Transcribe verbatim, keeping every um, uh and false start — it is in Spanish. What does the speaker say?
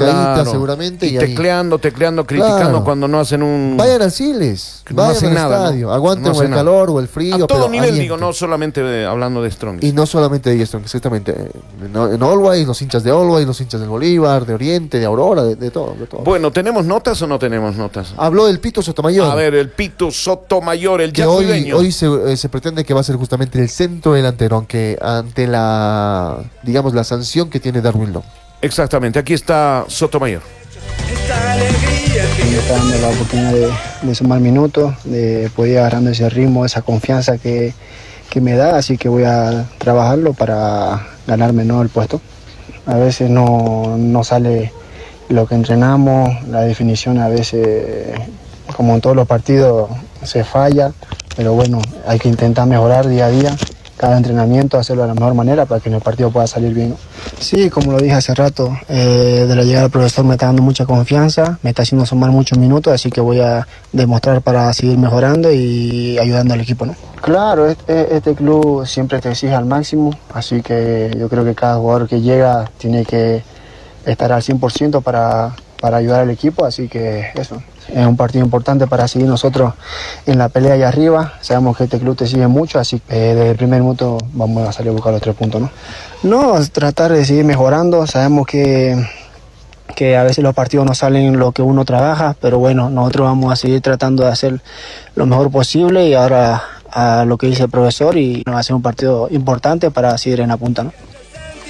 sentaditas claro. seguramente. Y, y tecleando, ahí... tecleando, criticando Claro. cuando no hacen un... Vayan al Siles, no vayan hacen al nada, estadio, ¿no? aguanten No o hacen el nada. calor o el frío, A todo pero nivel, alienten. digo, no solamente de- hablando de Strong. Y no solamente de Strong, exactamente. En, en Always, los hinchas de Always, los hinchas del Bolívar, de Oriente, de Aurora, de, de todo, de todo. Bueno, ¿tenemos notas o no tenemos notas? Habló del Pito Sotomayor. A ver, el Pito Sotomayor, el que hoy, yacuibeño. hoy se, eh, se pretende que va a ser justamente el centro delantero, aunque ante la, digamos, la sanción que tiene Darwin Long. Exactamente, aquí está Sotomayor. Me está dando la oportunidad de, de sumar minutos, de poder ir agarrando ese ritmo, esa confianza que, que me da, así que voy a trabajarlo para ganarme, ¿no?, el puesto. A veces no, no sale lo que entrenamos, la definición a veces, como en todos los partidos, se falla, pero bueno, hay que intentar mejorar día a día, cada entrenamiento, hacerlo de la mejor manera para que en el partido pueda salir bien, ¿no? Sí, como lo dije hace rato, eh, de la llegada del profesor me está dando mucha confianza, me está haciendo sumar muchos minutos, así que voy a demostrar para seguir mejorando y ayudando al equipo, ¿no? Claro, este, este club siempre te exige al máximo, así que yo creo que cada jugador que llega tiene que estar al cien por ciento para, para ayudar al equipo, así que eso. Es un partido importante para seguir nosotros en la pelea allá arriba. Sabemos que este club te sigue mucho, así que eh, desde el primer minuto vamos a salir a buscar los tres puntos, ¿no? No, tratar de seguir mejorando. Sabemos que, que a veces los partidos no salen lo que uno trabaja, pero bueno, nosotros vamos a seguir tratando de hacer lo mejor posible y ahora a lo que dice el profesor y va a ser un partido importante para seguir en la punta, ¿no?